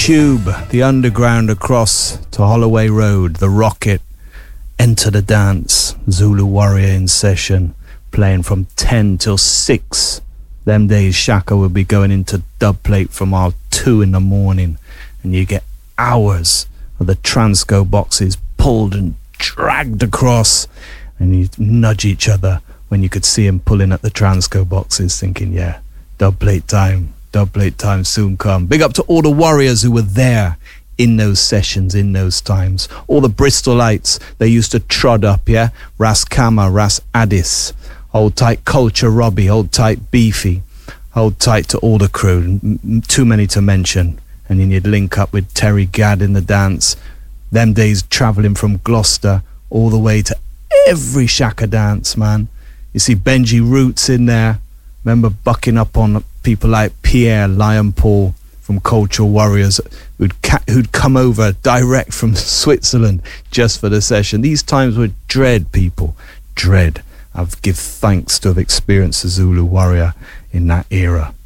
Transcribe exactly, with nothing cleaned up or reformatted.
Tube, the underground across to Holloway Road, the Rocket, Enter the Dance, Zulu Warrior in session, playing from ten till six. Them days Shaka will be going into dubplate from our two in the morning, and you get hours of the Transco boxes pulled and dragged across, and you nudge each other when you could see him pulling at the Transco boxes, thinking, yeah, dubplate time, dubplate time soon come. Big up to all the warriors who were there in those sessions, in those times. All the Bristolites, they used to trod up, yeah? Ras Kama, Ras Addis, hold tight Culture Robbie, hold tight Beefy, hold tight to all the crew, too many to mention. And then you'd link up with Terry Gadd in the dance. Them days travelling from Gloucester all the way to every Shaka dance, man. You see Benji Roots in there. Remember bucking up on people like Pierre Lion Paul from Cultural Warriors who'd, ca- who'd come over direct from Switzerland just for the session. These times were dread, people. Dread. I give thanks to have experienced the Zulu Warrior in that era.